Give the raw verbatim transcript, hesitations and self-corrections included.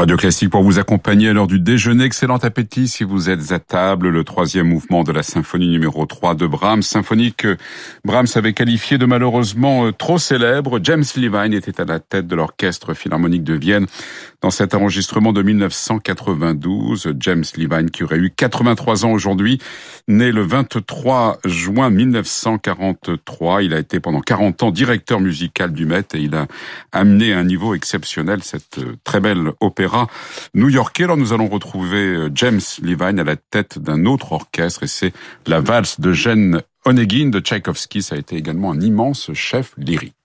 Radio Classique pour vous accompagner à l'heure du déjeuner. Excellent appétit si vous êtes à table. Le troisième mouvement de la symphonie numéro trois de Brahms, symphonie que Brahms avait qualifiée de malheureusement trop célèbre. James Levine était à la tête de l'Orchestre Philharmonique de Vienne dans cet enregistrement de mille neuf cent quatre-vingt-douze. James Levine qui aurait eu quatre-vingt-trois ans aujourd'hui, né le vingt-trois juin mille neuf cent quarante-trois. Il a été pendant quarante ans directeur musical du Met et il a amené à un niveau exceptionnel cette très belle opéra new-yorkais. Alors nous allons retrouver James Levine à la tête d'un autre orchestre et c'est la valse de Gene Onegin de Tchaïkovski. Ça a été également un immense chef lyrique.